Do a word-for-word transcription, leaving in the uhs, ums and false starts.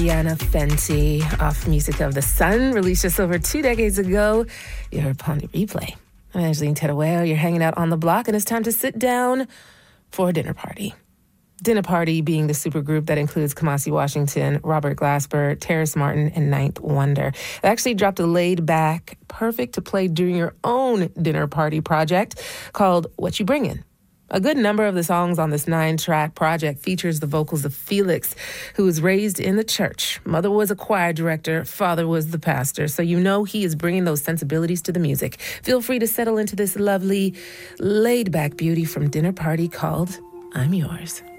Diana Fenty off Music of the Sun, released just over two decades ago. You heard Pon de Replay. I'm Angeline Tedaweo. You're hanging out on the block, and it's time to sit down for a dinner party. Dinner Party being the supergroup that includes Kamasi Washington, Robert Glasper, Terrace Martin, and Ninth Wonder. It actually dropped a laid-back, perfect to play during your own dinner party project called What You Bringin'. A good number of the songs on this nine-track project features the vocals of Felix, who was raised in the church. Mother was a choir director, father was the pastor, so you know he is bringing those sensibilities to the music. Feel free to settle into this lovely, laid-back beauty from Dinner Party called I'm Yours.